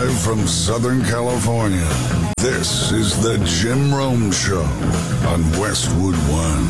Live from Southern California, this is the Jim Rome Show on Westwood One.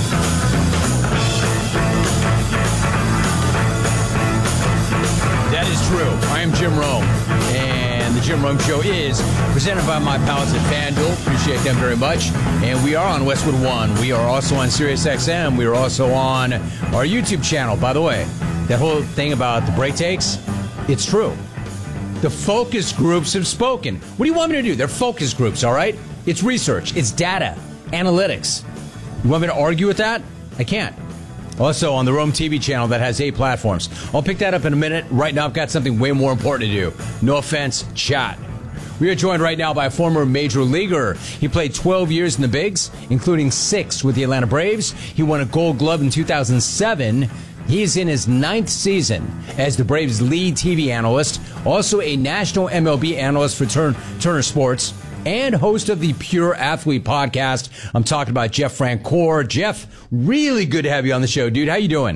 That is true. I am Jim Rome, and the Jim Rome Show is presented by my pals at FanDuel. Appreciate them very much. And we are on Westwood One. We are also on SiriusXM. We are also on our YouTube channel. By the way, that whole thing about the break takes, it's true. The focus groups have spoken. What do you want me to do? They're focus groups, all right? It's research. It's data. Analytics. You want me to argue with that? I can't. Also on the Rome TV channel that has 8 platforms. I'll pick that up in a minute. Right now I've got something way more important to do. No offense, chat. We are joined right now by a former major leaguer. He played 12 years in the bigs, including 6 with the Atlanta Braves. He won a Gold Glove in 2007. He's in his 9th season as the Braves' lead TV analyst, also a national MLB analyst for Turner Sports, and host of the Pure Athlete podcast. I'm talking about Jeff Francoeur. Jeff, really good to have you on the show, dude. How you doing?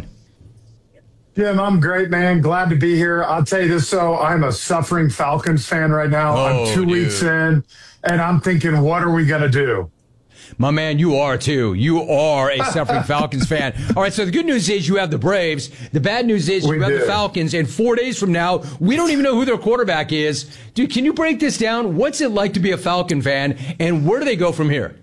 Jim, I'm great, man. Glad to be here. I'll tell you this, so I'm a suffering Falcons fan right now. I'm 2 weeks in, and I'm thinking, what are we going to do? My man, you are too. You are a suffering Falcons fan. All right, so the good news is you have the Braves. The bad news is you have the Falcons. And 4 days from now, we don't even know who their quarterback is. Dude, can you break this down? What's it like to be a Falcon fan, and where do they go from here?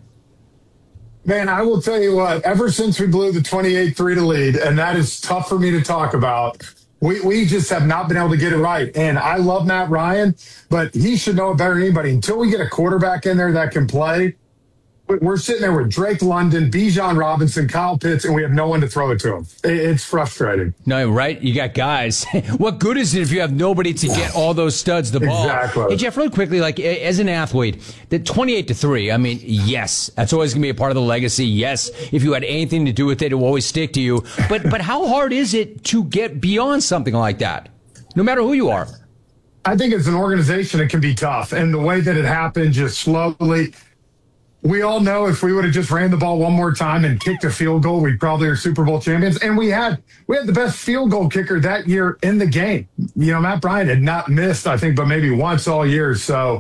Man, I will tell you what, ever since we blew the 28-3 to lead, and that is tough for me to talk about, we just have not been able to get it right. And I love Matt Ryan, but he should know it better than anybody. Until we get a quarterback in there that can play, we're sitting there with Drake London, Bijan Robinson, Kyle Pitts, and we have no one to throw it to him. It's frustrating. No, right? You got guys. What good is it if you have nobody to get all those studs the ball? Exactly. Hey, Jeff, really quickly, like as an athlete, the 28-3, I mean, yes, that's always going to be a part of the legacy. Yes, if you had anything to do with it, it will always stick to you. But how hard is it to get beyond something like that, no matter who you are? I think as an organization, it can be tough. And the way that it happened, just slowly. We all know if we would have just ran the ball one more time and kicked a field goal, we probably are Super Bowl champions. And we had the best field goal kicker that year in the game. You know, Matt Bryant had not missed, I think, but maybe once all year. So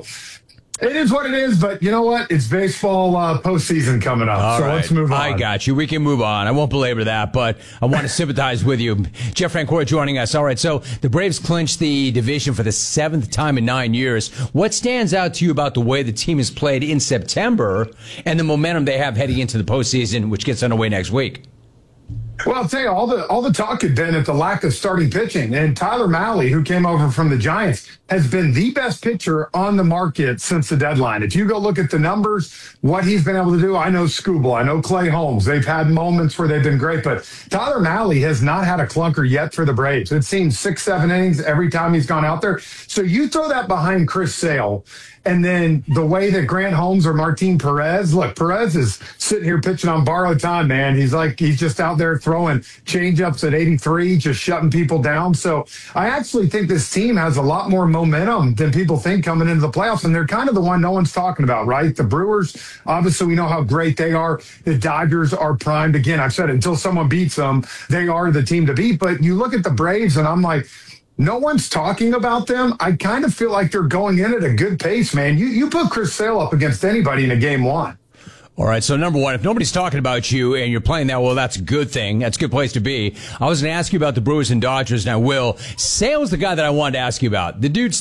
it is what it is, but you know what? It's baseball postseason coming up, all so right. Let's move on. I got you. We can move on. I won't belabor that, but I want to sympathize with you. Jeff Francoeur joining us. All right, so the Braves clinched the division for the 7th time in 9 years. What stands out to you about the way the team has played in September and the momentum they have heading into the postseason, which gets underway next week? Well, I'll tell you, all the talk had been at the lack of starting pitching. And Tyler Mahle, who came over from the Giants, has been the best pitcher on the market since the deadline. If you go look at the numbers, what he's been able to do, I know Skubal, I know Clay Holmes. They've had moments where they've been great, but Tyler Mahle has not had a clunker yet for the Braves. It seems 6-7 innings every time he's gone out there. So you throw that behind Chris Sale, and then the way that Grant Holmes or Martin Perez, look, Perez is sitting here pitching on borrowed time, man. He's just out there throwing changeups at 83, just shutting people down. So I actually think this team has a lot more momentum than people think coming into the playoffs. And they're kind of the one no one's talking about, right? The Brewers, obviously we know how great they are. The Dodgers are primed. Again, I've said it, until someone beats them, they are the team to beat. But you look at the Braves and I'm like, no one's talking about them. I kind of feel like they're going in at a good pace, man. You put Chris Sale up against anybody in a game one. All right, so number one, if nobody's talking about you and you're playing that well, that's a good thing. That's a good place to be. I was going to ask you about the Brewers and Dodgers, and I will. Sale's the guy that I wanted to ask you about. The dude's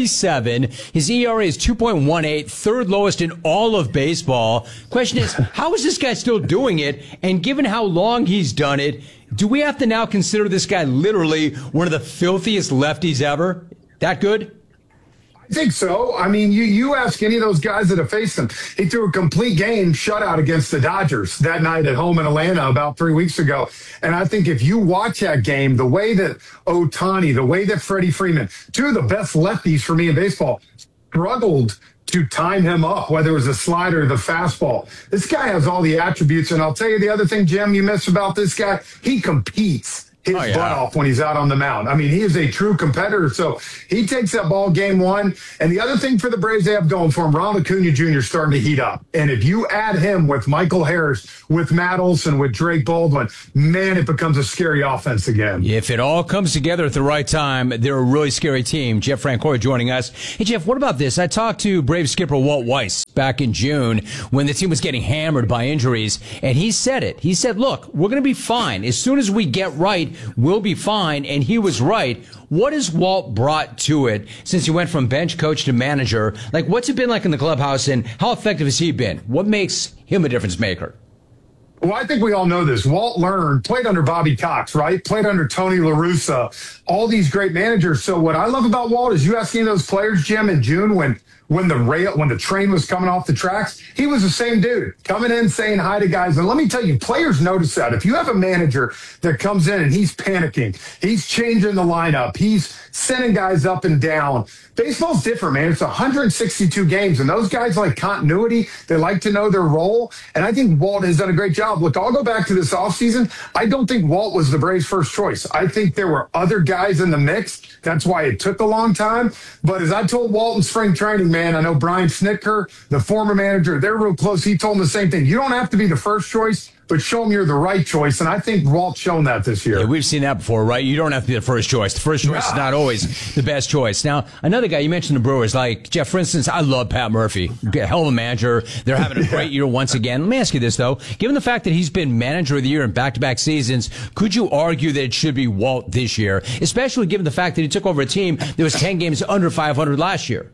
37. His ERA is 2.18, third lowest in all of baseball. Question is, how is this guy still doing it? And given how long he's done it, do we have to now consider this guy literally one of the filthiest lefties ever? That good? I think so. I mean, you ask any of those guys that have faced him. He threw a complete game shutout against the Dodgers that night at home in Atlanta about 3 weeks ago. And I think if you watch that game, the way that Ohtani, the way that Freddie Freeman, two of the best lefties for me in baseball, struggled to time him up, whether it was a slider or the fastball. This guy has all the attributes. And I'll tell you the other thing, Jim, you missed about this guy. He competes. his butt off when he's out on the mound. I mean, he is a true competitor. So he takes that ball game one. And the other thing for the Braves they have going for him, Ronald Acuna Jr. is starting to heat up. And if you add him with Michael Harris, with Matt Olson, with Drake Baldwin, man, it becomes a scary offense again. If it all comes together at the right time, they're a really scary team. Jeff Francoeur joining us. Hey, Jeff, what about this? I talked to Brave skipper Walt Weiss back in June when the team was getting hammered by injuries, and he said it. He said, look, we're going to be fine. As soon as we get right, we'll be fine, and he was right. What has Walt brought to it since he went from bench coach to manager? Like, what's it been like in the clubhouse, and how effective has he been? What makes him a difference maker? Well, I think we all know this. Walt played under Bobby Cox, right? Played under Tony La Russa, all these great managers. So what I love about Walt is you asking those players, Jim, in June when the train was coming off the tracks, he was the same dude coming in saying hi to guys. And let me tell you, players notice that. If you have a manager that comes in and he's panicking, he's changing the lineup, he's sending guys up and down. Baseball's different, man. It's 162 games, and those guys like continuity. They like to know their role, and I think Walt has done a great job. Look, I'll go back to this offseason. I don't think Walt was the Braves' first choice. I think there were other guys in the mix. That's why it took a long time. But as I told Walt in spring training, man, I know Brian Snitker, the former manager, they're real close. He told him the same thing. You don't have to be the first choice, but show them you're the right choice. And I think Walt's shown that this year. Yeah, we've seen that before, right? You don't have to be the first choice. The first choice is not always the best choice. Now, another guy, you mentioned the Brewers, like, Jeff, for instance, I love Pat Murphy. Hell of a manager. They're having a great year once again. Let me ask you this, though. Given the fact that he's been manager of the year in back-to-back seasons, could you argue that it should be Walt this year, especially given the fact that he took over a team that was 10 games under 500 last year?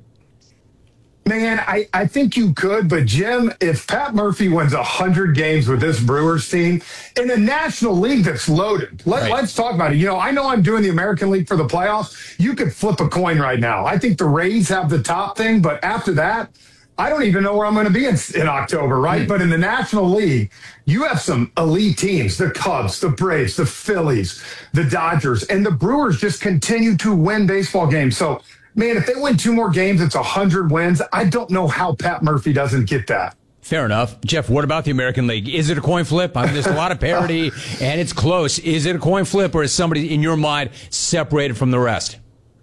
Man, I think you could, but Jim, if Pat Murphy wins 100 games with this Brewers team in a National League that's loaded, let's talk about it. You know I'm doing the American League for the playoffs. You could flip a coin right now. I think the Rays have the top thing, but after that, I don't even know where I'm going to be in October, right? But in the National League, you have some elite teams, the Cubs, the Braves, the Phillies, the Dodgers, and the Brewers just continue to win baseball games. So, man, if they win 2 more games, it's 100 wins. I don't know how Pat Murphy doesn't get that. Fair enough. Jeff, what about the American League? Is it a coin flip? I mean, there's a lot of parity, and it's close. Is it a coin flip, or is somebody, in your mind, separated from the rest?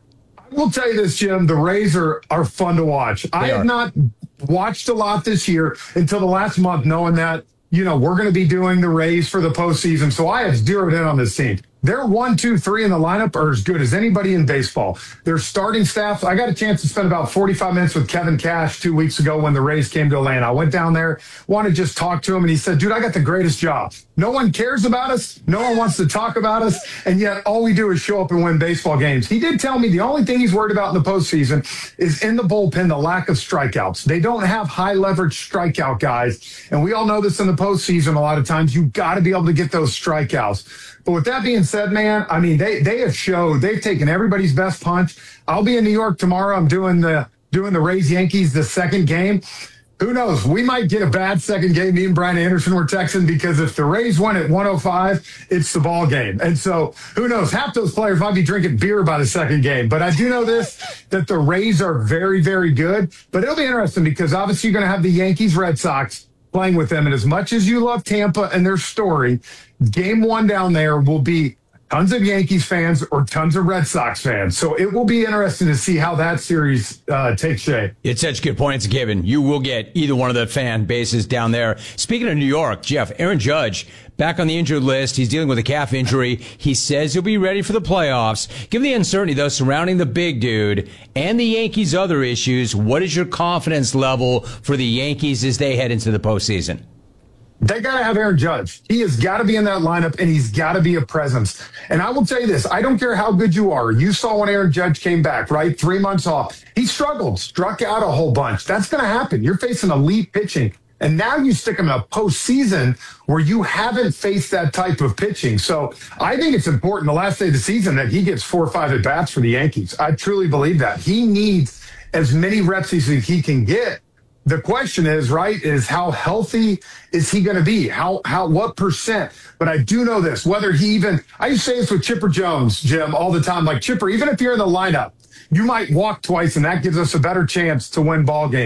I will tell you this, Jim. The Rays are fun to watch. I have not watched a lot this year until the last month, knowing that, we're going to be doing the Rays for the postseason. So I have zeroed in on this team. Their 1, 2, 3 in the lineup are as good as anybody in baseball. Their starting staff, I got a chance to spend about 45 minutes with Kevin Cash 2 weeks ago when the Rays came to Atlanta. I went down there, wanted to just talk to him, and he said, dude, I got the greatest job. No one cares about us. No one wants to talk about us. And yet all we do is show up and win baseball games. He did tell me the only thing he's worried about in the postseason is in the bullpen, the lack of strikeouts. They don't have high leverage strikeout guys. And we all know this in the postseason a lot of times. You got to be able to get those strikeouts. But with that being said, man, I mean, they have showed they've taken everybody's best punch. I'll be in New York tomorrow. I'm doing the Rays Yankees, the second game. Who knows? We might get a bad second game. Me and Brian Anderson were texting because if the Rays win at 105, it's the ball game. And so who knows? Half those players might be drinking beer by the second game. But I do know this, that the Rays are very, very good. But it'll be interesting because obviously you're going to have the Yankees, Red Sox playing with them. And as much as you love Tampa and their story, game one down there will be tons of Yankees fans or tons of Red Sox fans. So it will be interesting to see how that series takes shape. It's such good points given. You will get either one of the fan bases down there. Speaking of New York, Jeff, Aaron Judge, back on the injured list. He's dealing with a calf injury. He says he'll be ready for the playoffs. Given the uncertainty, though, surrounding the big dude and the Yankees' other issues, what is your confidence level for the Yankees as they head into the postseason? They got to have Aaron Judge. He has got to be in that lineup, and he's got to be a presence. And I will tell you this, I don't care how good you are. You saw when Aaron Judge came back, right? 3 months off. He struggled, struck out a whole bunch. That's going to happen. You're facing elite pitching. And now you stick him in a postseason where you haven't faced that type of pitching. So I think it's important the last day of the season that he gets 4 or 5 at-bats for the Yankees. I truly believe that. He needs as many reps as he can get. The question is, right, is how healthy is he going to be? What percent? But I do know this, whether he even, I used to say this with Chipper Jones, Jim, all the time, like Chipper, even if you're in the lineup, you might walk twice and that gives us a better chance to win ball games.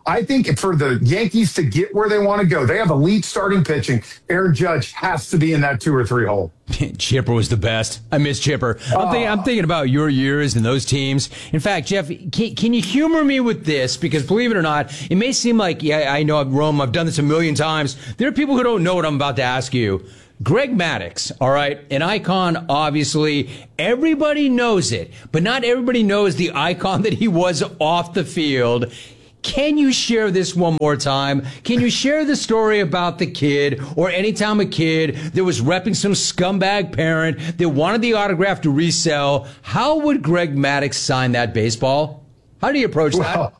I think for the Yankees to get where they want to go, they have elite starting pitching. Aaron Judge has to be in that 2 or 3 hole. Chipper was the best. I miss Chipper. I'm thinking about your years and those teams. In fact, Jeff, can you humor me with this? Because believe it or not, it may seem like, yeah, I know, Rome, I've done this a million times. There are people who don't know what I'm about to ask you. Greg Maddux, all right, an icon, obviously. Everybody knows it, but not everybody knows the icon that he was off the field. Can you share this one more time? Can you share the story about the kid, or anytime a kid that was repping some scumbag parent that wanted the autograph to resell? How would Greg Maddux sign that baseball? How do you approach that?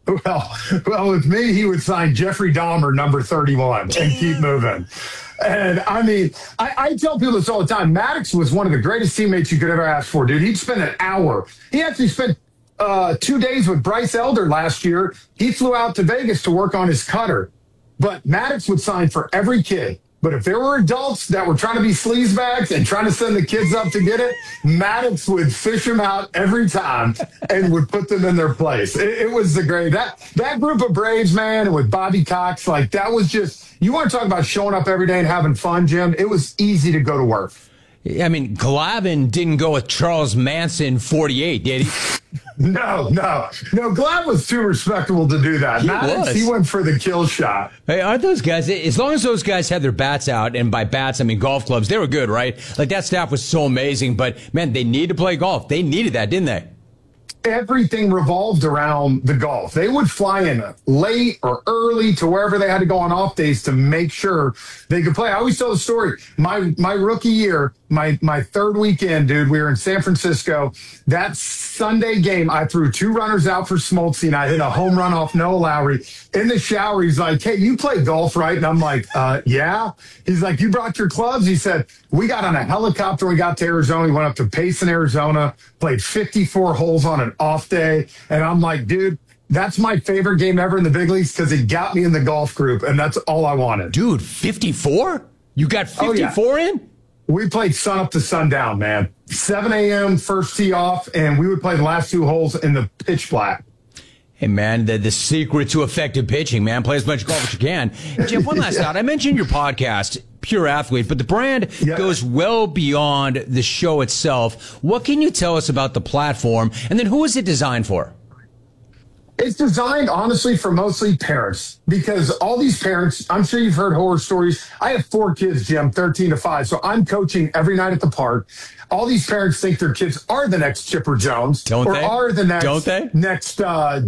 Well, with me, he would sign Jeffrey Dahmer, number 31, and keep moving. And I mean, I tell people this all the time. Maddux was one of the greatest teammates you could ever ask for, dude. He'd spend an hour. He actually spent 2 days with Bryce Elder last year. He flew out to Vegas to work on his cutter. But Maddux would sign for every kid. But if there were adults that were trying to be sleazebags and trying to send the kids up to get it, Maddux would fish them out every time and would put them in their place. It was the great. That group of Braves, man, and with Bobby Cox, like that was just, you want to talk about showing up every day and having fun, Jim? It was easy to go to work. I mean, Glavine didn't go with Charles Manson 48, did he? No. Glav was too respectable to do that. He went for the kill shot. Hey, aren't those guys, as long as those guys had their bats out, and by bats, I mean golf clubs, they were good, right? Like, that staff was so amazing, but, man, they needed to play golf. They needed that, didn't they? Everything revolved around the golf. They would fly in late or early to wherever they had to go on off days to make sure they could play. I always tell the story. My rookie year, my third weekend, dude, we were in San Francisco. That Sunday game, I threw 2 runners out for Smoltz, and I hit a home run off Noah Lowry. In the shower, he's like, "Hey, you play golf, right?" And I'm like, yeah. He's like, "You brought your clubs?" He said, "We got on a helicopter. We got to Arizona. We went up to Payson, Arizona, played 54 holes on an off day." And I'm like, dude, that's my favorite game ever in the big leagues because it got me in the golf group, and that's all I wanted. Dude, 54? You got 54 in? We played sun up to sundown, man. 7 a.m. first tee off, and we would play the last 2 holes in the pitch black. Hey, man, the secret to effective pitching, man. Play as much golf as you can. Jeff, one last thought. I mentioned your podcast, Pure Athlete, but the brand goes well beyond the show itself. What can you tell us about the platform, and then who is it designed for? It's designed, honestly, for mostly parents, because all these parents, I'm sure you've heard horror stories. I have 4 kids, Jim, 13 to 5. So I'm coaching every night at the park. All these parents think their kids are the next Chipper Jones. Are the next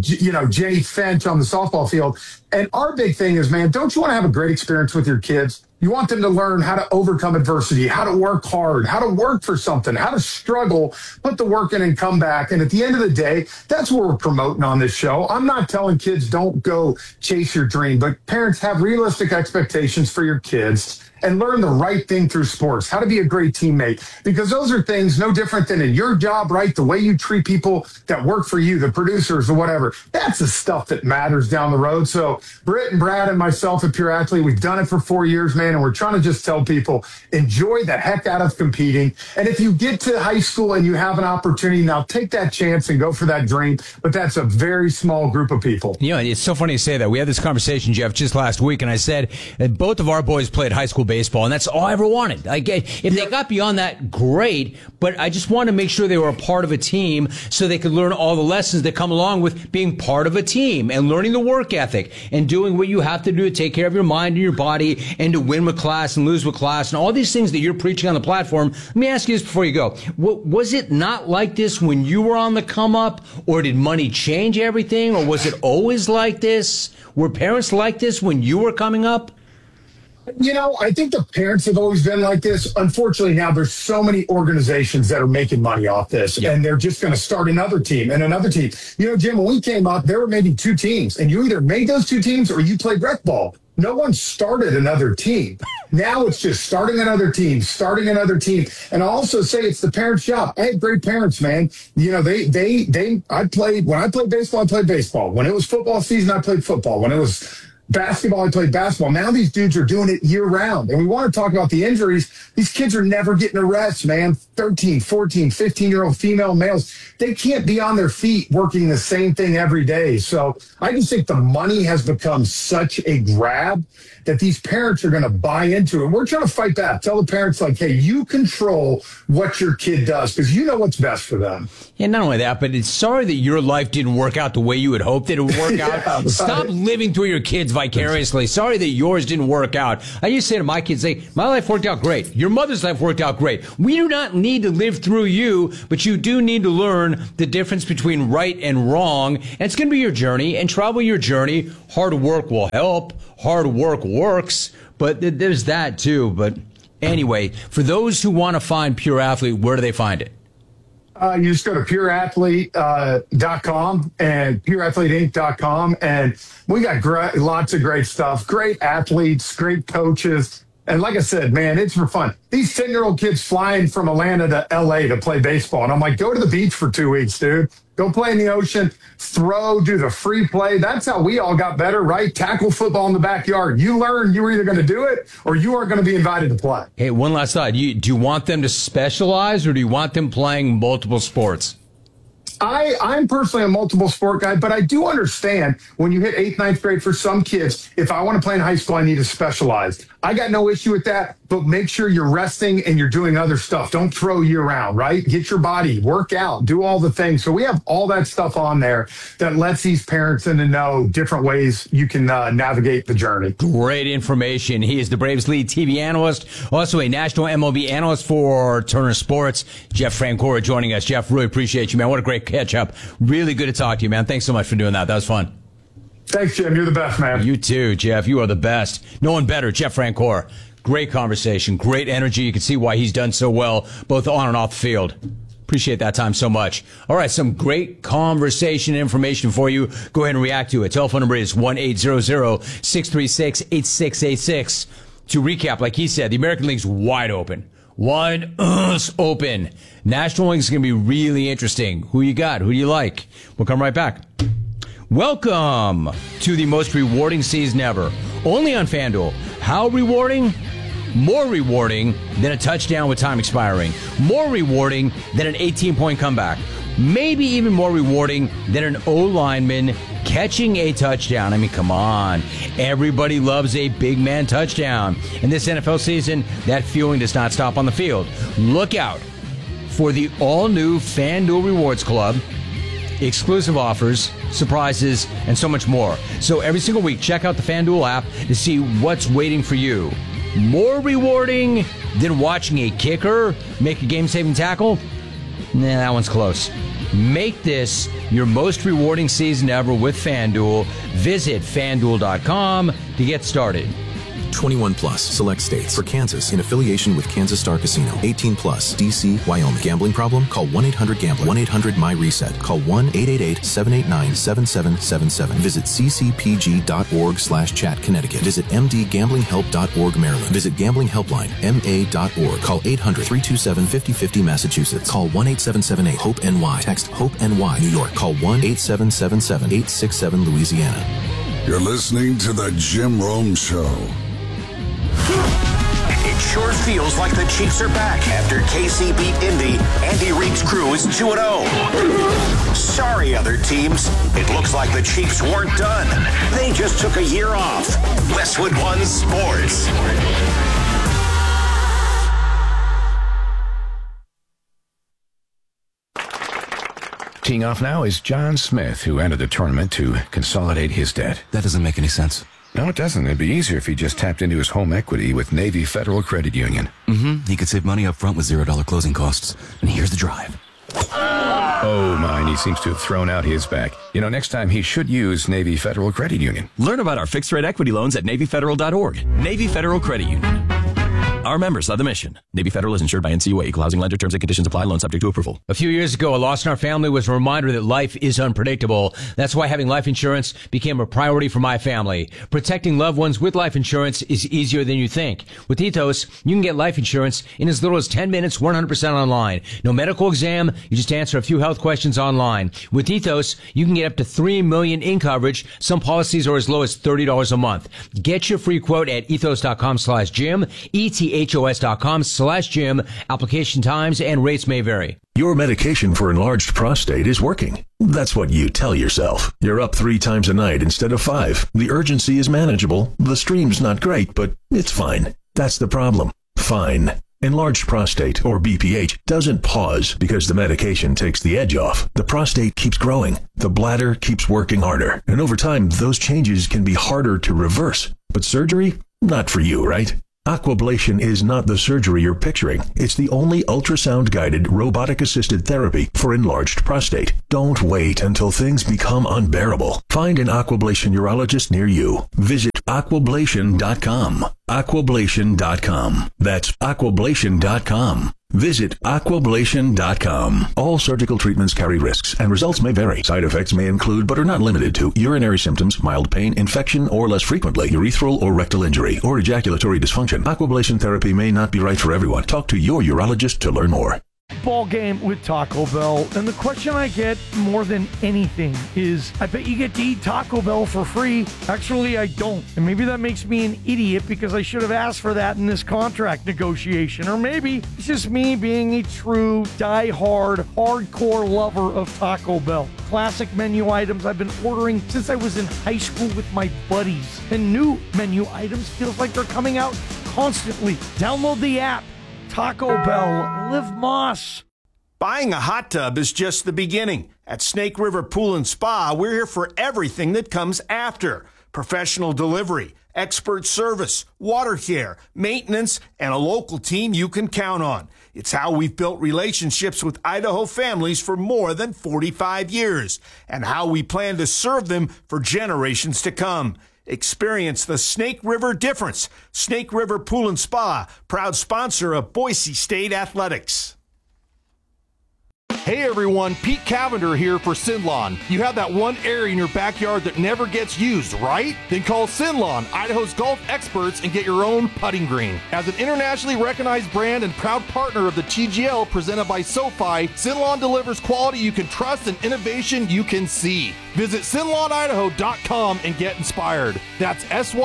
Jenny Finch on the softball field. And our big thing is, man, don't you want to have a great experience with your kids? You want them to learn how to overcome adversity, how to work hard, how to work for something, how to struggle, put the work in and come back. And at the end of the day, that's what we're promoting on this show. I'm not telling kids don't go chase your dream, but parents, have realistic expectations for your kids and learn the right thing through sports, how to be a great teammate, because those are things no different than in your job, right? The way you treat people that work for you, the producers or whatever. That's the stuff that matters down the road. So Britt and Brad and myself at Pure Athlete, we've done it for 4 years, man, and we're trying to just tell people, enjoy the heck out of competing. And if you get to high school and you have an opportunity, now take that chance and go for that dream. But that's a very small group of people. You know, it's so funny to say that. We had this conversation, Jeff, just last week, and I said that both of our boys played high school baseball, and that's all I ever wanted. Like, if they got beyond that, great, but I just wanted to make sure they were a part of a team so they could learn all the lessons that come along with being part of a team and learning the work ethic and doing what you have to do to take care of your mind and your body and to win with class and lose with class and all these things that you're preaching on the platform. Let me ask you this before you go. Was it not like this when you were on the come up, or did money change everything, or was it always like this? Were parents like this when you were coming up? You know, I think the parents have always been like this. Unfortunately, now there's so many organizations that are making money off this, and they're just going to start another team and another team. You know, Jim, when we came up, there were maybe 2 teams, and you either made those 2 teams or you played rec ball. No one started another team. Now it's just starting another team. And I'll also say it's the parents' job. I had great parents, man. You know, when I played baseball, I played baseball. When it was football season, I played football. When it was basketball, I played basketball. Now these dudes are doing it year round. And we want to talk about the injuries. These kids are never getting a rest, man. 13, 14, 15-year-old female males, they can't be on their feet working the same thing every day. So I just think the money has become such a grab that these parents are going to buy into it. We're trying to fight back. Tell the parents, like, hey, you control what your kid does because you know what's best for them. Yeah, not only that, but it's sorry that your life didn't work out the way you had hoped that it would work out. Right. Stop living through your kids vicariously. Sorry that yours didn't work out. I used to say to my kids, my life worked out great. Your mother's life worked out great. We do not need to live through you, but you do need to learn the difference between right and wrong. And it's going to be your journey, and travel your journey. Hard work will help. Hard work works, but there's that too. But anyway, for those who want to find Pure Athlete, where do they find it? You just go to pureathlete.com and pureathleteinc.com, and we got lots of great stuff, great athletes, great coaches. And like I said, man, it's for fun. These 10-year-old kids flying from Atlanta to L.A. to play baseball. And I'm like, go to the beach for 2 weeks, dude. Go play in the ocean, throw, do the free play. That's how we all got better, right? Tackle football in the backyard. You learn you were either going to do it or you are going to be invited to play. Hey, one last thought. Do you want them to specialize, or do you want them playing multiple sports? I'm personally a multiple sport guy, but I do understand when you hit 8th, 9th grade for some kids, if I want to play in high school, I need to specialize. I got no issue with that, but make sure you're resting and you're doing other stuff. Don't throw year round, right? Get your body, work out, do all the things. So we have all that stuff on there that lets these parents in to know different ways you can navigate the journey. Great information. He is the Braves lead TV analyst, also a national MLB analyst for Turner Sports. Jeff Francora joining us. Jeff, really appreciate you, man. What a great catch up. Really good to talk to you, man. Thanks so much for doing that. That was fun. Thanks, Jim. You're the best, man. You too, Jeff. You are the best. No one better. Jeff Francora. Great conversation. Great energy. You can see why he's done so well, both on and off the field. Appreciate that time so much. All right, some great conversation information for you. Go ahead and react to it. Telephone number is 1-800-636-8686. To recap, like he said, the American League's wide open. Wide open. National League is going to be really interesting. Who you got? Who do you like? We'll come right back. Welcome to the most rewarding season ever. Only on FanDuel. How rewarding? More rewarding than a touchdown with time expiring. More rewarding than an 18-point comeback. Maybe even more rewarding than an O-lineman catching a touchdown. I mean, come on. Everybody loves a big man touchdown. In this NFL season, that feeling does not stop on the field. Look out for the all-new FanDuel Rewards Club. Exclusive offers, surprises, and so much more. So every single week, check out the FanDuel app to see what's waiting for you. More rewarding than watching a kicker make a game-saving tackle? Nah, that one's close. Make this your most rewarding season ever with FanDuel. Visit FanDuel.com to get started. 21 plus, select states. For Kansas, in affiliation with Kansas Star Casino. 18 plus, D.C., Wyoming. Gambling problem? Call 1-800-GAMBLER. 1-800-MY-RESET. Call 1-888-789-7777. Visit ccpg.org/chat, Connecticut. Visit mdgamblinghelp.org, Maryland. Visit Gambling Helpline, ma.org. Call 800-327-5050, Massachusetts. Call 1-8778-HOPE-NY. Text HOPE-NY, New York. Call 1-8777-867, Louisiana. You're listening to The Jim Rome Show. It sure feels like the Chiefs are back after KC beat Indy. Andy Reid's crew is 2-0. Sorry, other teams. It looks like the Chiefs weren't done. They just took a year off. Westwood One Sports. Teeing off now is John Smith, who entered the tournament to consolidate his debt. That doesn't make any sense. No, it doesn't. It'd be easier if he just tapped into his home equity with Navy Federal Credit Union. He could save money up front with $0 closing costs. And here's the drive. Oh, mine, he seems to have thrown out his back. You know, next time he should use Navy Federal Credit Union. Learn about our fixed-rate equity loans at NavyFederal.org. Navy Federal Credit Union. are members of the mission. Navy Federal is insured by NCUA. Equal housing lender. Terms and conditions apply. Loan subject to approval. A few years ago, a loss in our family was a reminder that life is unpredictable. That's why having life insurance became a priority for my family. Protecting loved ones with life insurance is easier than you think. With Ethos, you can get life insurance in as little as 10 minutes, 100% online. No medical exam. You just answer a few health questions online. With Ethos, you can get up to $3 million in coverage. Some policies are as low as $30 a month. Get your free quote at ethos.com/Jim, ethos.com/Jim. Application times and rates may vary. Your medication for enlarged prostate is working. That's what you tell yourself. You're up 3 times a night instead of 5. The urgency is manageable. The stream's not great, but it's fine. That's the problem. Fine. Enlarged prostate, or BPH, doesn't pause because the medication takes the edge off. The prostate keeps growing. The bladder keeps working harder. And over time, those changes can be harder to reverse. But surgery? Not for you, right? Aquablation is not the surgery you're picturing. It's the only ultrasound-guided, robotic-assisted therapy for enlarged prostate. Don't wait until things become unbearable. Find an Aquablation urologist near you. Visit aquablation.com. Aquablation.com. That's aquablation.com. Visit aquablation.com. All surgical treatments carry risks, and results may vary. Side effects may include, but are not limited to, urinary symptoms, mild pain, infection, or less frequently, urethral or rectal injury, or ejaculatory dysfunction. Aquablation therapy may not be right for everyone. Talk to your urologist to learn more. Ball game with Taco Bell, and the question I get more than anything is, I bet you get to eat Taco Bell for free. Actually, I don't. And maybe that makes me an idiot because I should have asked for that in this contract negotiation. Or maybe it's just me being a true, die-hard, hardcore lover of Taco Bell. Classic menu items I've been ordering since I was in high school with my buddies. And new menu items feels like they're coming out constantly. Download the app. Taco Bell, live Moss. Buying a hot tub is just the beginning. At Snake River Pool and Spa, we're here for everything that comes after. Professional delivery, expert service, water care, maintenance, and a local team you can count on. It's how we've built relationships with Idaho families for more than 45 years, and how we plan to serve them for generations to come. Experience the Snake River difference. Snake River Pool and Spa, proud sponsor of Boise State Athletics. Hey everyone, Pete Cavender here for Sinlon. You have that one area in your backyard that never gets used, right? Then call Sinlon, Idaho's golf experts, and get your own putting green. As an internationally recognized brand and proud partner of the TGL presented by SoFi, Sinlon delivers quality you can trust and innovation you can see. Visit SinlonIdaho.com and get inspired. That's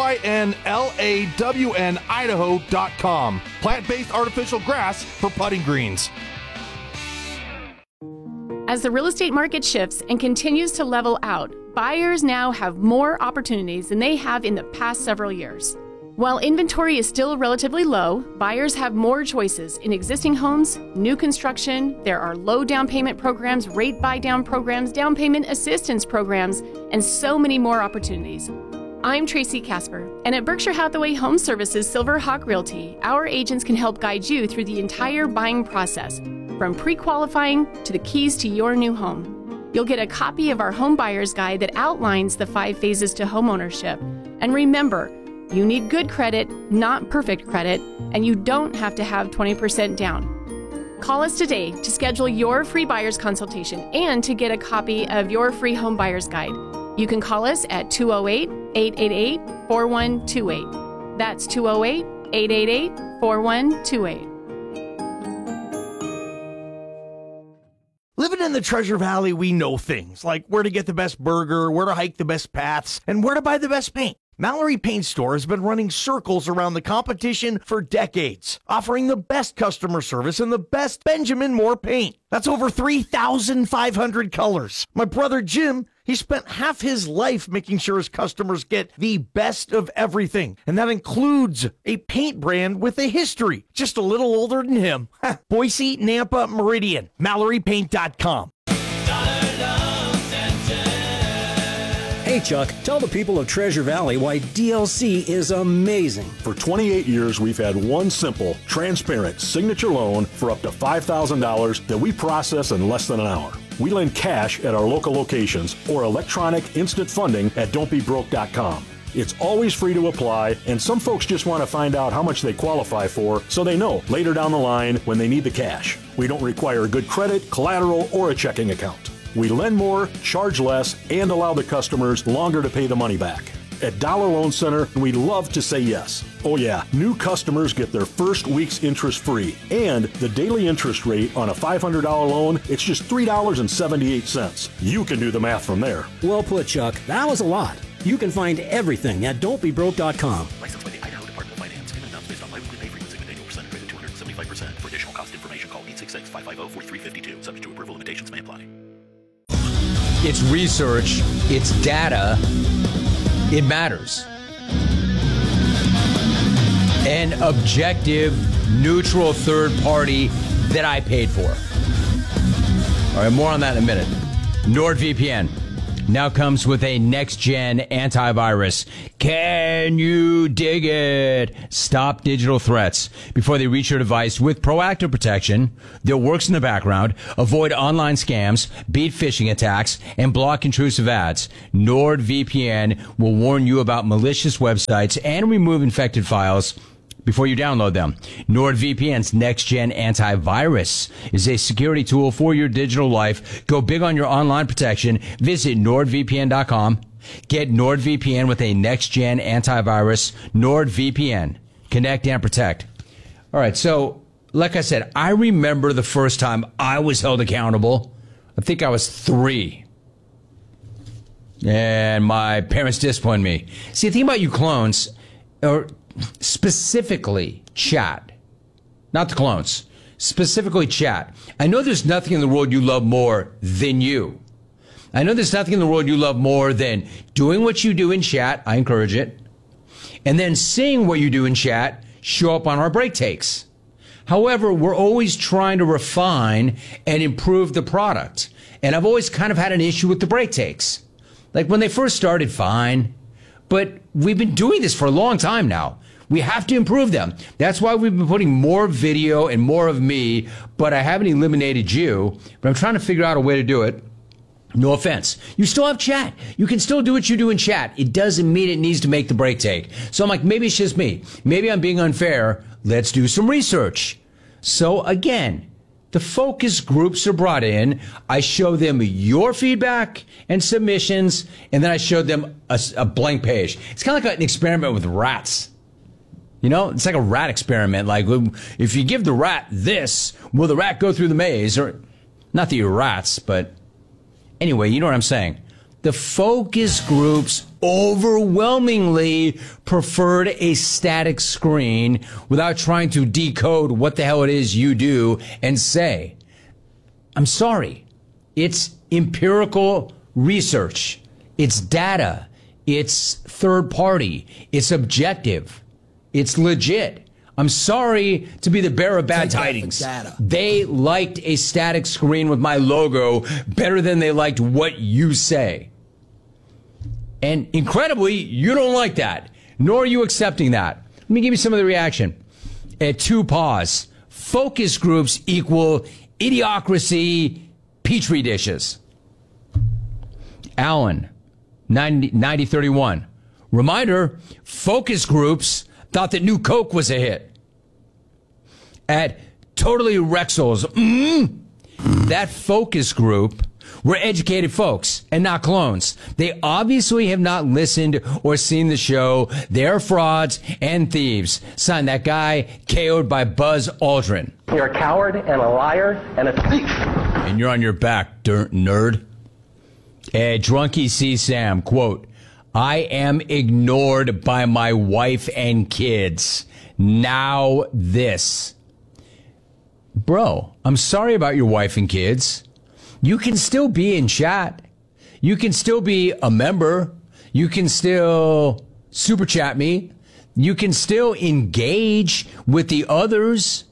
SYNLAWN Idaho.com. Plant-based artificial grass for putting greens. As the real estate market shifts and continues to level out, buyers now have more opportunities than they have in the past several years. While inventory is still relatively low, buyers have more choices in existing homes, new construction. There are low down payment programs, rate buy down programs, down payment assistance programs, and so many more opportunities. I'm Tracy Casper, and at Berkshire Hathaway Home Services Silver Hawk Realty, our agents can help guide you through the entire buying process, from pre-qualifying to the keys to your new home. You'll get a copy of our home buyer's guide that outlines the 5 phases to homeownership. And remember, you need good credit, not perfect credit, and you don't have to have 20% down. Call us today to schedule your free buyer's consultation and to get a copy of your free home buyer's guide. You can call us at 208-888-4128. That's 208-888-4128. Living in the Treasure Valley, we know things like where to get the best burger, where to hike the best paths, and where to buy the best paint. Mallory Paint Store has been running circles around the competition for decades, offering the best customer service and the best Benjamin Moore paint. That's over 3,500 colors. My brother Jim, he spent half his life making sure his customers get the best of everything. And that includes a paint brand with a history, just a little older than him. Boise, Nampa, Meridian, MalloryPaint.com. Hey Chuck, tell the people of Treasure Valley why DLC is amazing. For 28 years, we've had one simple, transparent signature loan for up to $5,000 that we process in less than an hour. We lend cash at our local locations or electronic instant funding at don'tbebroke.com. It's always free to apply, and some folks just want to find out how much they qualify for so they know later down the line when they need the cash. We don't require good credit, collateral, or a checking account. We lend more, charge less, and allow the customers longer to pay the money back. At Dollar Loan Center, we love to say yes. Oh yeah, new customers get their first week's interest free. And the daily interest rate on a $500 loan, it's just $3.78. You can do the math from there. Well put, Chuck. That was a lot. You can find everything at don'tbebroke.com. Licensed by the Idaho Department of Finance. Payment amounts based on biweekly pay frequency with annual percentage rate of 275%. For additional cost information, call 866-550-4352. Subject to approval, limitations may apply. It's research. It's data. It matters. An objective, neutral third party that I paid for. All right, more on that in a minute. NordVPN now comes with a next-gen antivirus. Can you dig it? Stop digital threats before they reach your device with proactive protection that works in the background. Avoid online scams, beat phishing attacks, and block intrusive ads. NordVPN will warn you about malicious websites and remove infected files before you download them. NordVPN's next-gen antivirus is a security tool for your digital life. Go big on your online protection. Visit NordVPN.com. Get NordVPN with a next-gen antivirus. NordVPN. Connect and protect. All right, so like I said, I remember the first time I was held accountable. I think I was 3. And my parents disciplined me. See, the thing about you clones, or specifically chat, not the clones, specifically chat. I know there's nothing in the world you love more than you. I know there's nothing in the world you love more than doing what you do in chat. I encourage it. And then seeing what you do in chat show up on our break takes. However, we're always trying to refine and improve the product. And I've always kind of had an issue with the break takes. Like when they first started, fine. But we've been doing this for a long time now. We have to improve them. That's why we've been putting more video and more of me, but I haven't eliminated you. But I'm trying to figure out a way to do it. No offense. You still have chat. You can still do what you do in chat. It doesn't mean it needs to make the break take. So I'm like, maybe it's just me. Maybe I'm being unfair. Let's do some research. So again, the focus groups are brought in. I show them your feedback and submissions, and then I show them a blank page. It's kind of like an experiment with rats. You know, it's like a rat experiment. Like, if you give the rat this, will the rat go through the maze? Or, not that you're rats, but anyway, you know what I'm saying. The focus groups overwhelmingly preferred a static screen without trying to decode what the hell it is you do and say. I'm sorry. It's empirical research. It's data. It's third party. It's objective. It's legit. I'm sorry to be the bearer of bad tidings. They liked a static screen with my logo better than they liked what you say. And incredibly, you don't like that, nor are you accepting that. Let me give you some of the reaction. At 2 paws, focus groups equal idiocracy petri dishes. Alan, 9031. Reminder, focus groups thought that New Coke was a hit. At Totally Rexels, that focus group were educated folks and not clones. They obviously have not listened or seen the show. They're frauds and thieves. Son, that guy KO'd by Buzz Aldrin. You're a coward and a liar and a thief. And you're on your back, nerd. Drunky C. Sam, quote, I am ignored by my wife and kids. Now this. Bro, I'm sorry about your wife and kids. You can still be in chat. You can still be a member. You can still super chat me. You can still engage with the others.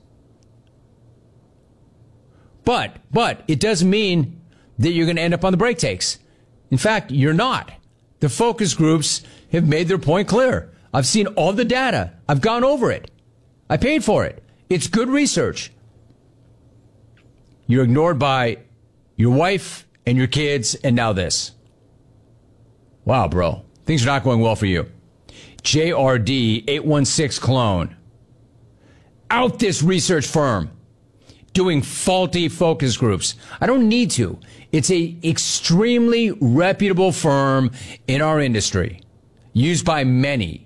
But it doesn't mean that you're going to end up on the break takes. In fact, you're not. The focus groups have made their point clear. I've seen all the data. I've gone over it. I paid for it. It's good research. You're ignored by your wife and your kids, and now this. Wow, bro. Things are not going well for you. JRD 816 clone. Out this research firm doing faulty focus groups. I don't need to. It's a extremely reputable firm in our industry, used by many.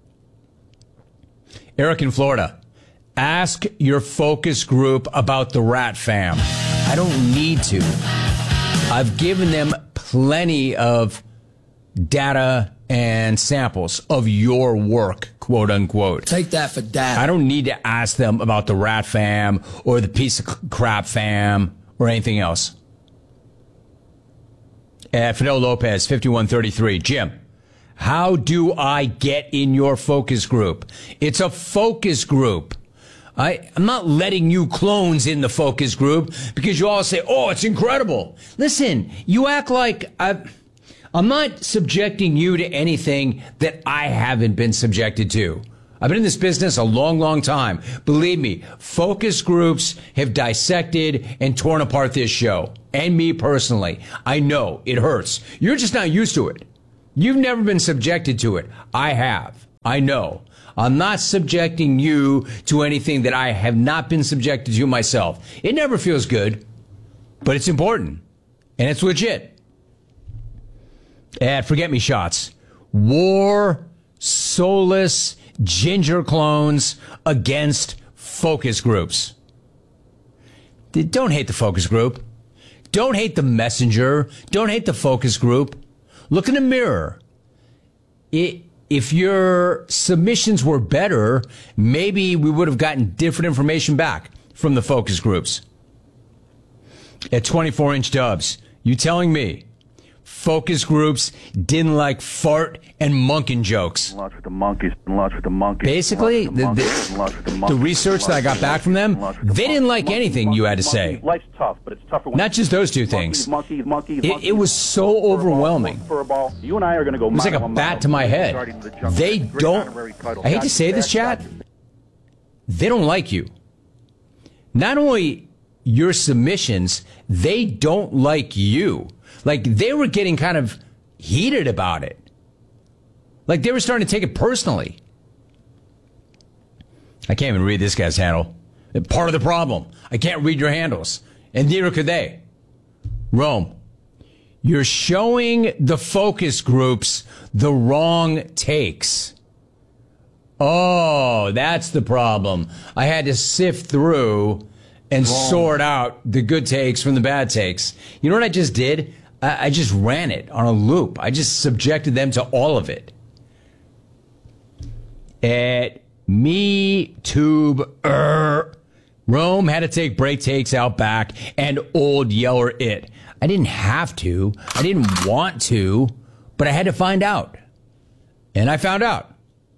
Eric in Florida, ask your focus group about the Rat Fam. I don't need to. I've given them plenty of data and samples of your work, quote unquote. Take that for data. I don't need to ask them about the Rat Fam or the piece of crap fam or anything else. Fidel Lopez, 5133. Jim, how do I get in your focus group? It's a focus group. I'm not letting you clones in the focus group because you all say, oh, it's incredible. Listen, you act like I'm not subjecting you to anything that I haven't been subjected to. I've been in this business a long, long time. Believe me, focus groups have dissected and torn apart this show. And me personally. I know it hurts. You're just not used to it. You've never been subjected to it. I have. I know. I'm not subjecting you to anything that I have not been subjected to myself. It never feels good, but it's important. And it's legit. Forget Me Shots. War, soulless, ginger clones against focus groups. Don't hate the focus group. Don't hate the messenger. Don't hate the focus group. Look in the mirror. If your submissions were better, maybe we would have gotten different information back from the focus groups. At 24-inch Dubs, you telling me focus groups didn't like fart and monkin' jokes? Lots with the monkeys. Lots with the monkeys. Basically, the research that I got back from them, they didn't like anything you had to say. Life's tough, but it's tougher. Not just those two things. It was so overwhelming. You and I are going to go. It was like a bat to my head. They don't. I hate to say this, chat. They don't like you. Not only your submissions, they don't like you. Like, they were getting kind of heated about it. Like, they were starting to take it personally. I can't even read this guy's handle. Part of the problem. I can't read your handles. And neither could they. Rome, you're showing the focus groups the wrong takes. Oh, that's the problem. I had to sift through and sort out the good takes from the bad takes. You know what I just did? I just ran it on a loop. I just subjected them to all of it. At MeTube, Rome had to take break takes out back and Old Yeller it. I didn't have to. I didn't want to, but I had to find out. And I found out.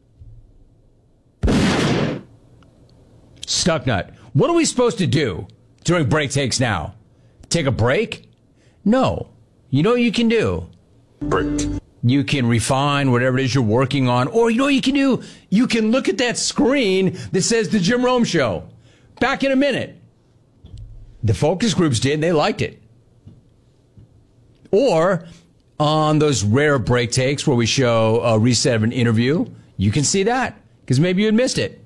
Stucknut, what are we supposed to do during break takes now? Take a break? No. You know what you can do? Break. You can refine whatever it is you're working on. Or you know what you can do? You can look at that screen that says The Jim Rome Show. Back in a minute. The focus groups did, and they liked it. Or on those rare break takes where we show a reset of an interview, you can see that because maybe you had missed it.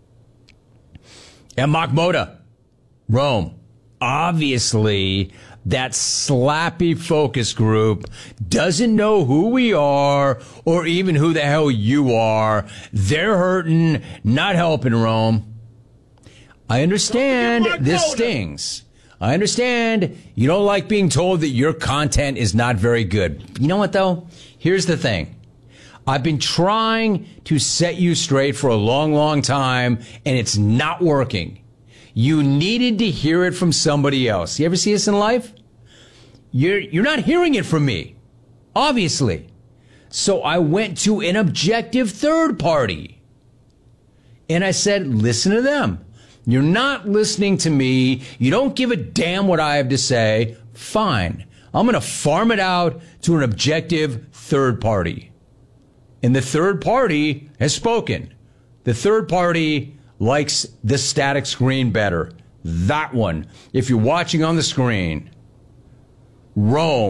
And Makmoda, Rome, obviously that slappy focus group doesn't know who we are or even who the hell you are. They're hurting, not helping, Rome. I understand this stings. I understand you don't like being told that your content is not very good. You know what, though? Here's the thing. I've been trying to set you straight for a long, long time, and it's not working. You needed to hear it from somebody else. You ever see this in life? You're not hearing it from me, obviously. So I went to an objective third party. And I said, listen to them. You're not listening to me. You don't give a damn what I have to say. Fine. I'm going to farm it out to an objective third party. And the third party has spoken. The third party likes the static screen better. That one. If you're watching on the screen, Rome,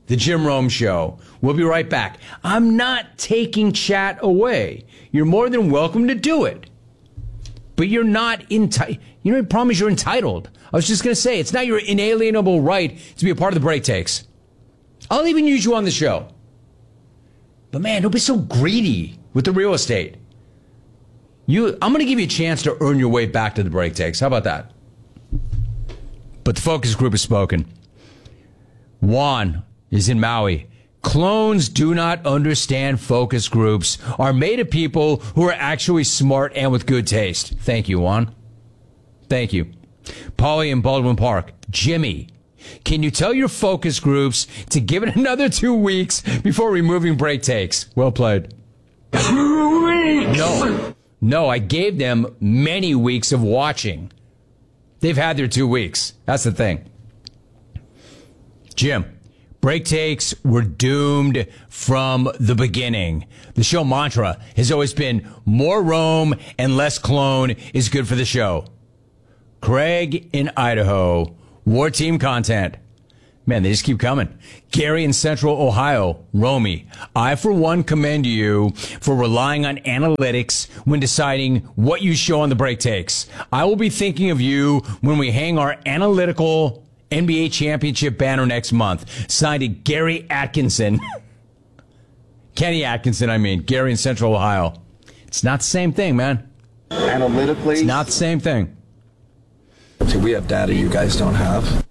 The Jim Rome Show. We'll be right back. I'm not taking chat away. You're more than welcome to do it. But you're not entitled. You know, the problem is you're entitled. I was just going to say, it's not your inalienable right to be a part of the Break Takes. I'll even use you on the show. But man, don't be so greedy with the real estate. I'm going to give you a chance to earn your way back to the Break Takes. How about that? But the focus group has spoken. Juan is in Maui. Clones do not understand focus groups are made of people who are actually smart and with good taste. Thank you, Juan. Thank you. Polly in Baldwin Park. Jimmy, can you tell your focus groups to give it another 2 weeks before removing Break Takes? Well played. 2 weeks! No, I gave them many weeks of watching. They've had their 2 weeks. That's the thing. Jim, Break Takes were doomed from the beginning. The show mantra has always been more Rome and less clone is good for the show. Craig in Idaho, War Team content. Man, they just keep coming. Gary in Central Ohio, Romy, I for one commend you for relying on analytics when deciding what you show on the Break Takes. I will be thinking of you when we hang our analytical NBA championship banner next month. Signed to Gary Atkinson. Kenny Atkinson, I mean. Gary in Central Ohio. It's not the same thing, man. Analytically? It's not the same thing. So we have data you guys don't have.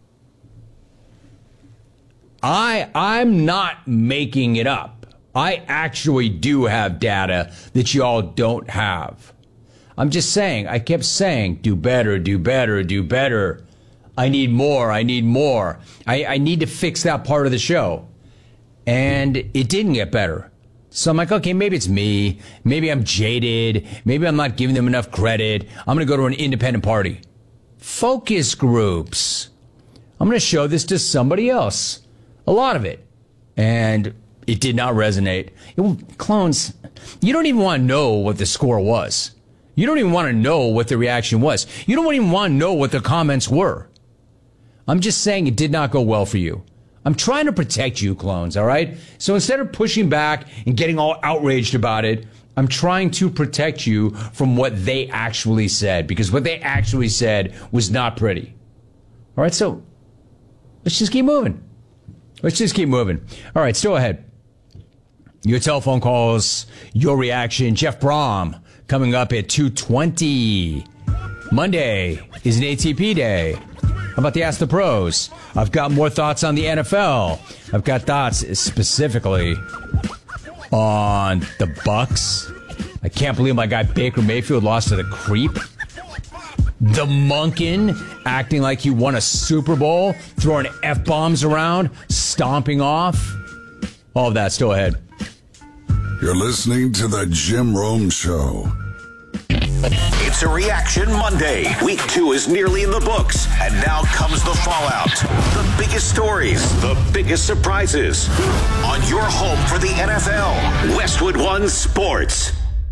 I'm not making it up. I actually do have data that y'all don't have. I'm just saying, I kept saying, do better, do better, do better. I need more, I need more. I need to fix that part of the show. And it didn't get better. So I'm like, okay, maybe it's me. Maybe I'm jaded. Maybe I'm not giving them enough credit. I'm going to go to an independent party. Focus groups. I'm going to show this to somebody else. A lot of it. And it did not resonate. Clones, you don't even want to know what the score was. You don't even want to know what the reaction was. You don't even want to know what the comments were. I'm just saying it did not go well for you. I'm trying to protect you, clones, all right? So instead of pushing back and getting all outraged about it, I'm trying to protect you from what they actually said, because what they actually said was not pretty. All right, so let's just keep moving. Let's just keep moving. All right, still ahead. Your telephone calls, your reaction. Jeff Brom coming up at 2:20. Monday is an ATP day. How about the Ask the Pros? I've got more thoughts on the NFL. I've got thoughts specifically on the Bucks. I can't believe my guy Baker Mayfield lost to the creep. The Monken acting like he won a Super Bowl, throwing F-bombs around, stomping off. All of that still ahead. You're listening to The Jim Rome Show. It's a Reaction Monday. Week 2 is nearly in the books, and now comes the fallout. The biggest stories, the biggest surprises. On your home for the NFL, Westwood One Sports.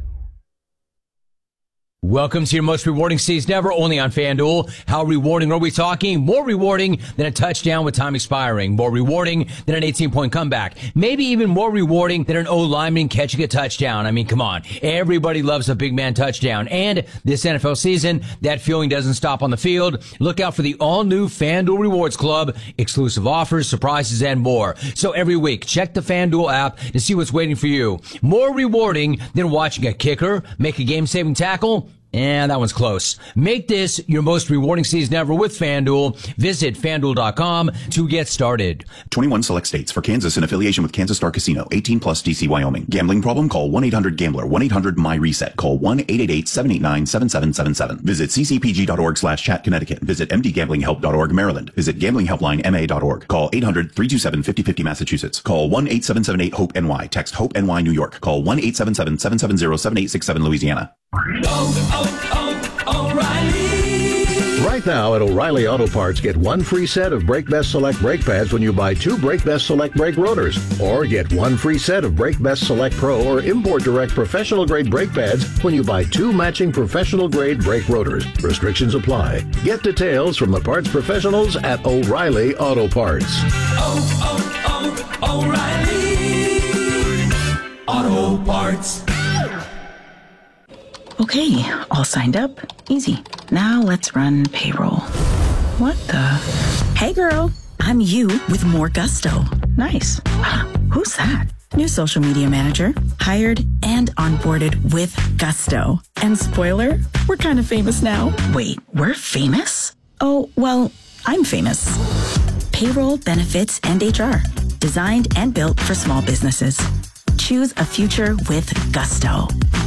Welcome to your most rewarding season ever, only on FanDuel. How rewarding are we talking? More rewarding than a touchdown with time expiring. More rewarding than an 18-point comeback. Maybe even more rewarding than an O-lineman catching a touchdown. I mean, come on. Everybody loves a big man touchdown. And this NFL season, that feeling doesn't stop on the field. Look out for the all-new FanDuel Rewards Club. Exclusive offers, surprises, and more. So every week, check the FanDuel app to see what's waiting for you. More rewarding than watching a kicker make a game-saving tackle. And that one's close. Make this your most rewarding season ever with FanDuel. Visit FanDuel.com to get started. 21 select states. For Kansas in affiliation with Kansas Star Casino. 18 plus DC Wyoming. Gambling problem? Call 1-800-GAMBLER. 1-800-MY-RESET. Call 1-888-789-7777. Visit ccpg.org/chat Connecticut. Visit mdgamblinghelp.org Maryland. Visit gamblinghelplinema.org. Call 800-327-5050 Massachusetts. Call 1-8778-HOPE-NY. Text HOPE-NY New York. Call 1-877-770-7867 Louisiana. O'Reilly. Right now at O'Reilly Auto Parts, get one free set of Brake Best Select brake pads when you buy 2 Brake Best Select brake rotors. Or get one free set of Brake Best Select Pro or Import Direct professional grade brake pads when you buy 2 matching professional grade brake rotors. Restrictions apply. Get details from the parts professionals at O'Reilly Auto Parts. oh, O'Reilly Auto Parts. Okay, all signed up. Easy. Now let's run payroll. What the? Hey girl, I'm you with more gusto. Nice. Who's that? New social media manager, hired and onboarded with gusto. And spoiler, we're kind of famous now. Wait, we're famous? Oh, well, I'm famous. Payroll, benefits, and HR. Designed and built for small businesses. Choose a future with gusto.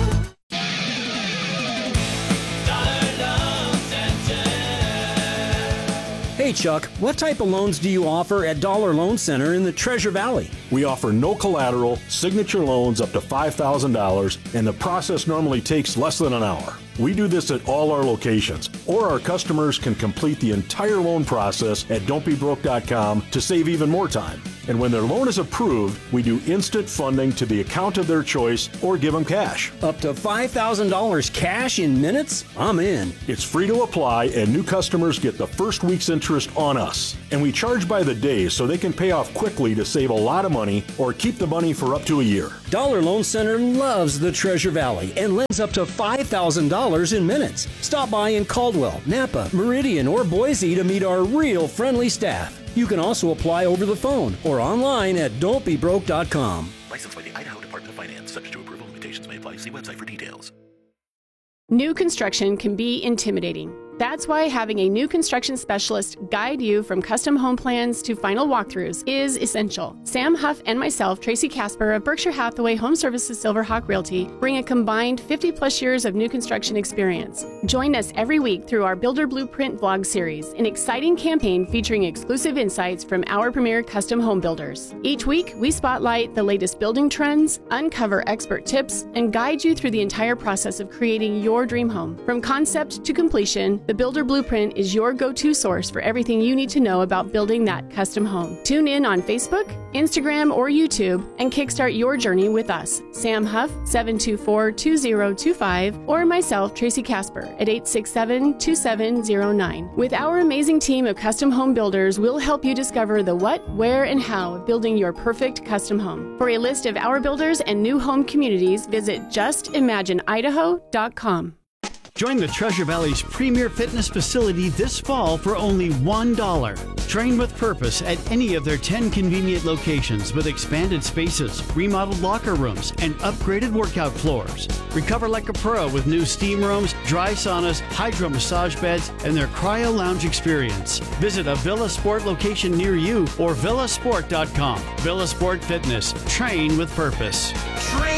Hey Chuck, what type of loans do you offer at Dollar Loan Center in the Treasure Valley? We offer no collateral, signature loans up to $5,000, and the process normally takes less than an hour. We do this at all our locations, or our customers can complete the entire loan process at don'tbebroke.com to save even more time. And when their loan is approved, we do instant funding to the account of their choice or give them cash. Up to $5,000 cash in minutes? I'm in. It's free to apply, and new customers get the first week's interest on us. And we charge by the day so they can pay off quickly to save a lot of money or keep the money for up to a year. Dollar Loan Center loves the Treasure Valley and lends up to $5,000 in minutes. Stop by in Caldwell, Napa, Meridian, or Boise to meet our real friendly staff. You can also apply over the phone or online at don'tbebroke.com. Licensed by the Idaho Department of Finance. Subject to approval. Limitations may apply. See website for details. New construction can be intimidating. That's why having a new construction specialist guide you from custom home plans to final walkthroughs is essential. Sam Huff and myself, Tracy Casper of Berkshire Hathaway Home Services Silverhawk Realty, bring a combined 50-plus years of new construction experience. Join us every week through our Builder Blueprint vlog series, an exciting campaign featuring exclusive insights from our premier custom home builders. Each week, we spotlight the latest building trends, uncover expert tips, and guide you through the entire process of creating your dream home. From concept to completion, the Builder Blueprint is your go-to source for everything you need to know about building that custom home. Tune in on Facebook, Instagram, or YouTube and kickstart your journey with us, Sam Huff, 724-2025, or myself, Tracy Casper, at 867-2709. With our amazing team of custom home builders, we'll help you discover the what, where, and how of building your perfect custom home. For a list of our builders and new home communities, visit justimagineidaho.com. Join the Treasure Valley's premier fitness facility this fall for only $1. Train with purpose at any of their 10 convenient locations with expanded spaces, remodeled locker rooms, and upgraded workout floors. Recover like a pro with new steam rooms, dry saunas, hydro massage beds, and their cryo lounge experience. Visit a Villa Sport location near you or villasport.com. Villa Sport Fitness. Train with purpose.